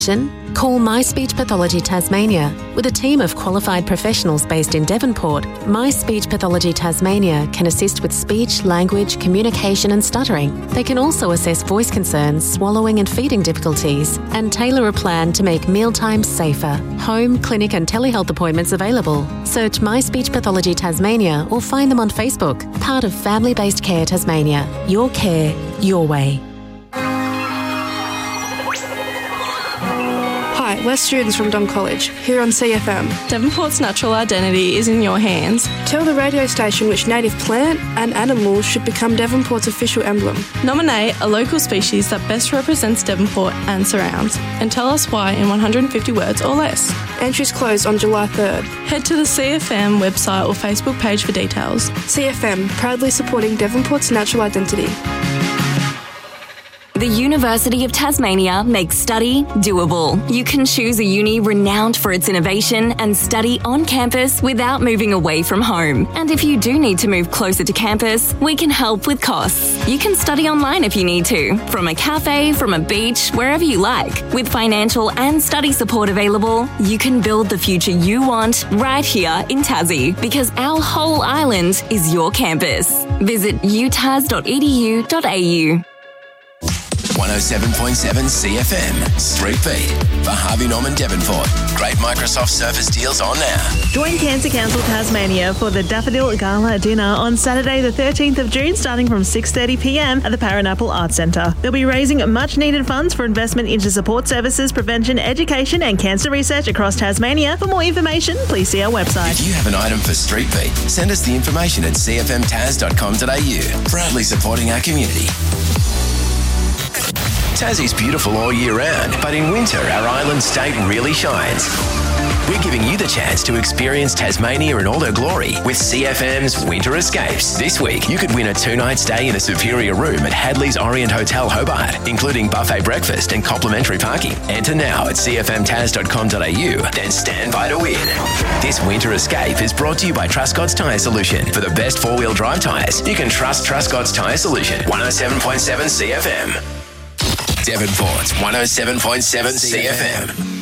Call My Speech Pathology Tasmania. With a team of qualified professionals based in Devonport, My Speech Pathology Tasmania can assist with speech, language, communication and stuttering. They can also assess voice concerns, swallowing and feeding difficulties, and tailor a plan to make mealtimes safer. Home, clinic and telehealth appointments available. Search My Speech Pathology Tasmania or find them on Facebook. Part of Family Based Care Tasmania. Your care, your way. Hi, we're students from Dom College, here on CFM. Devonport's natural identity is in your hands. Tell the radio station which native plant and animal should become Devonport's official emblem. Nominate a local species that best represents Devonport and surrounds, and tell us why in 150 words or less. Entries close on July 3rd. Head to the CFM website or Facebook page for details. CFM, proudly supporting Devonport's natural identity. The University of Tasmania makes study doable. You can choose a uni renowned for its innovation and study on campus without moving away from home. And if you do need to move closer to campus, we can help with costs. You can study online if you need to, from a cafe, from a beach, wherever you like. With financial and study support available, you can build the future you want right here in Tassie, because our whole island is your campus. Visit utas.edu.au. 107.7 CFM, Street Beat, for Harvey Norman Devonport. Great Microsoft Surface deals on now. Join Cancer Council Tasmania for the Daffodil Gala Dinner on Saturday the 13th of June starting from 6:30pm at the Paranapple Arts Centre. They'll be raising much needed funds for investment into support services, prevention, education and cancer research across Tasmania. For more information, please see our website. If you have an item for Street Beat, send us the information at cfmtas.com.au. Proudly supporting our community. Tassie's beautiful all year round, but in winter, our island state really shines. We're giving you the chance to experience Tasmania in all her glory with CFM's Winter Escapes. This week, you could win a 2-night stay in a superior room at Hadley's Orient Hotel Hobart, including buffet breakfast and complimentary parking. Enter now at cfmtas.com.au, then stand by to win. This Winter Escape is brought to you by Truscott's Tyre Solution. For the best four-wheel drive tyres, you can trust Truscott's Tyre Solution. 107.7 CFM. Devonport's 107.7 CFM.